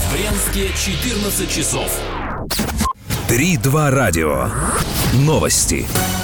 В Брянске 14 часов. 3-2 радио. Новости.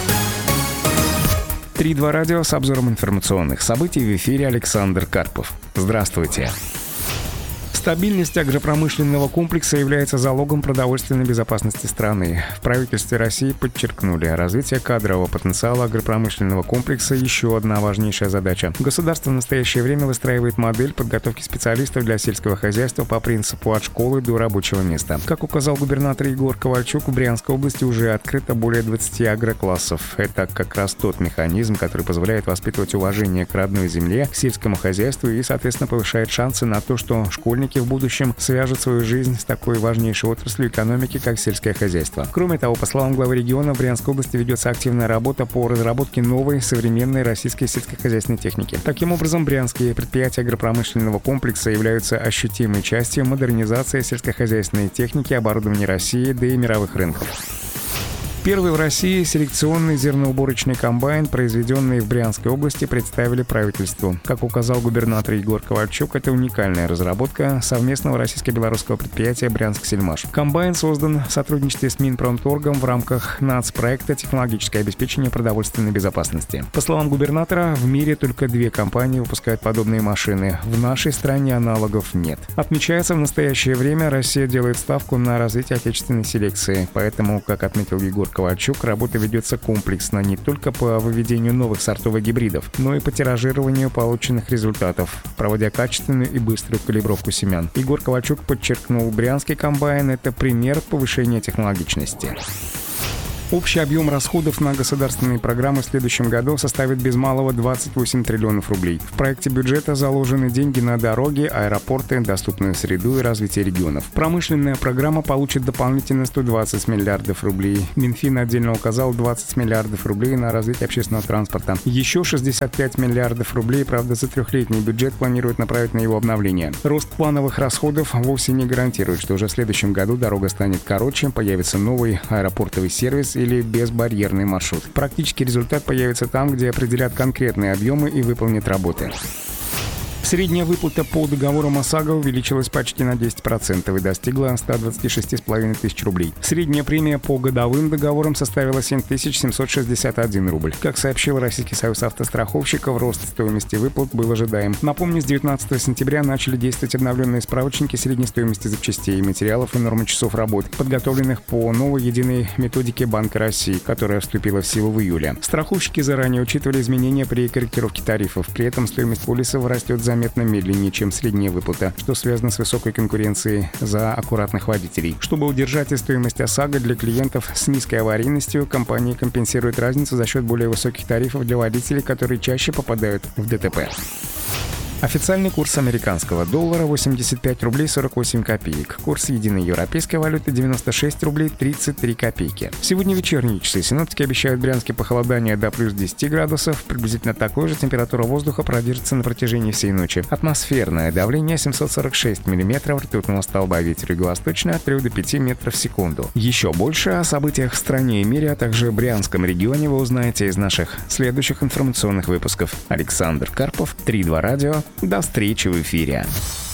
3-2 радио с обзором информационных событий. В эфире Александр Карпов. Здравствуйте. Стабильность агропромышленного комплекса является залогом продовольственной безопасности страны. В правительстве России подчеркнули, развитие кадрового потенциала агропромышленного комплекса – еще одна важнейшая задача. Государство в настоящее время выстраивает модель подготовки специалистов для сельского хозяйства по принципу от школы до рабочего места. Как указал губернатор Егор Ковальчук, в Брянской области уже открыто более 20 агроклассов. Это как раз тот механизм, который позволяет воспитывать уважение к родной земле, к сельскому хозяйству и, соответственно, повышает шансы на то, что школьники в будущем свяжут свою жизнь с такой важнейшей отраслью экономики, как сельское хозяйство. Кроме того, по словам главы региона, в Брянской области ведется активная работа по разработке новой современной российской сельскохозяйственной техники. Таким образом, брянские предприятия агропромышленного комплекса являются ощутимой частью модернизации сельскохозяйственной техники, оборудования России, да и мировых рынков. Первый в России селекционный зерноуборочный комбайн, произведенный в Брянской области, представили правительству. Как указал губернатор Егор Ковальчук, это уникальная разработка совместного российско-белорусского предприятия «Брянск-Сельмаш». Комбайн создан в сотрудничестве с Минпромторгом в рамках нацпроекта «Технологическое обеспечение продовольственной безопасности». По словам губернатора, в мире только 2 компании выпускают подобные машины. В нашей стране аналогов нет. Отмечается, в настоящее время Россия делает ставку на развитие отечественной селекции. Поэтому, как отметил Егор Ковальчук, работа ведется комплексно не только по выведению новых сортов и гибридов, но и по тиражированию полученных результатов, проводя качественную и быструю калибровку семян. Егор Ковальчук подчеркнул, брянский комбайн – это пример повышения технологичности. Общий объем расходов на государственные программы в следующем году составит без малого 28 триллионов рублей. В проекте бюджета заложены деньги на дороги, аэропорты, доступную среду и развитие регионов. Промышленная программа получит дополнительно 120 миллиардов рублей. Минфин отдельно указал 20 миллиардов рублей на развитие общественного транспорта. Еще 65 миллиардов рублей, правда, за трехлетний бюджет планируют направить на его обновление. Рост плановых расходов вовсе не гарантирует, что уже в следующем году дорога станет короче, появится новый аэропортовый сервис или безбарьерный маршрут. Практический результат появится там, где определят конкретные объемы и выполнят работы. Средняя выплата по договорам ОСАГО увеличилась почти на 10% и достигла 126,5 тысяч рублей. Средняя премия по годовым договорам составила 7761 рубль. Как сообщил Российский союз автостраховщиков, рост стоимости выплат был ожидаем. Напомню, с 19 сентября начали действовать обновленные справочники средней стоимости запчастей, материалов и нормы часов работ, подготовленных по новой единой методике Банка России, которая вступила в силу в июле. Страховщики заранее учитывали изменения при корректировке тарифов. При этом стоимость полисов растет заметно медленнее, чем средняя выплата, что связано с высокой конкуренцией за аккуратных водителей. Чтобы удержать стоимость ОСАГО для клиентов с низкой аварийностью, компании компенсируют разницу за счет более высоких тарифов для водителей, которые чаще попадают в ДТП. Официальный курс американского доллара 85 рублей 48 копеек. Курс единой европейской валюты 96 рублей 33 копейки. Сегодня вечерние часы. Синоптики обещают в Брянске похолодание до плюс 10 градусов. Приблизительно такой же температура воздуха продержится на протяжении всей ночи. Атмосферное давление 746 миллиметров ртутного столба. Ветер юго-восточный от 3 до 5 метров в секунду. Еще больше о событиях в стране и мире, а также в Брянском регионе вы узнаете из наших следующих информационных выпусков. Александр Карпов, 3-2 радио. До встречи в эфире.